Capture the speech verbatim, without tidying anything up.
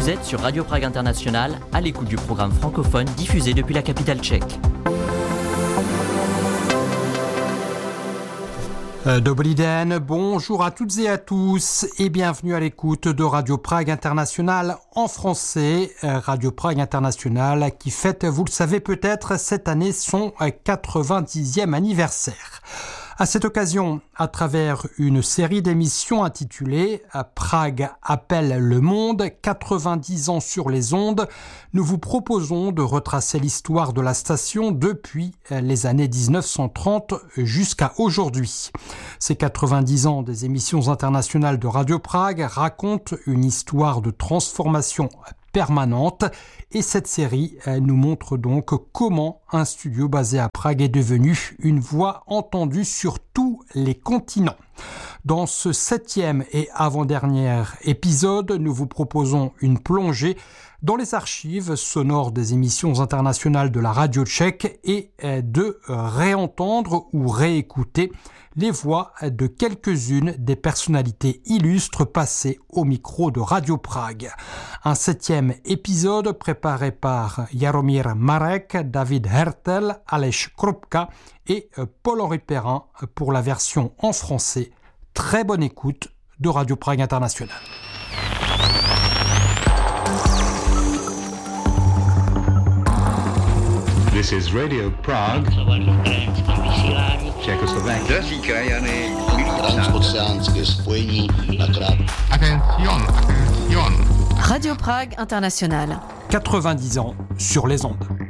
Vous êtes sur Radio Prague International, à l'écoute du programme francophone diffusé depuis la capitale tchèque. Dobrý den, bonjour à toutes et à tous et bienvenue à l'écoute de Radio Prague International en français. Radio Prague International qui fête, vous le savez peut-être, cette année son quatre-vingt-dixième anniversaire. À cette occasion, à travers une série d'émissions intitulée « Prague appelle le monde, quatre-vingt-dix ans sur les ondes », nous vous proposons de retracer l'histoire de la station depuis les années dix-neuf cent trente jusqu'à aujourd'hui. Ces quatre-vingt-dix ans des émissions internationales de Radio Prague racontent une histoire de transformation permanente et cette série nous montre donc comment un studio basé à Prague est devenu une voix entendue sur tous les continents. Dans ce septième et avant-dernier épisode, nous vous proposons une plongée dans les archives sonores des émissions internationales de la radio tchèque et de réentendre ou réécouter les voix de quelques-unes des personnalités illustres passées au micro de Radio Prague. Un septième épisode préparé par Jaromír Marek, David Hertel, Aleš Kropka et Paul-Henri Perrin pour la version en français. Très bonne écoute de Radio Prague International. This is Radio Prague, Czechoslovakia. Transoceánské spojení na krát. Attention, attention. Radio Prague International. quatre-vingt-dix ans sur les ondes.